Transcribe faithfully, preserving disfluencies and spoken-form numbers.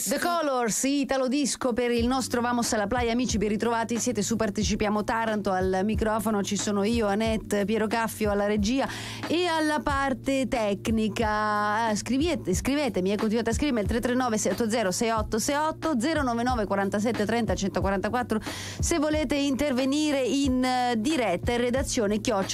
The Colors, Italo Disco per il nostro Vamos alla Playa. Amici, ben ritrovati, siete su Partecipiamo Taranto. Al microfono ci sono io, Annette, Piero Caffio alla regia e alla parte tecnica. Eh, scrivete, scrivetemi e continuate a scrivermi al tre tre nove sei otto zero sei otto sei otto zero nove nove quarantasette trenta centoquarantaquattro se volete intervenire in diretta in redazione chiocciola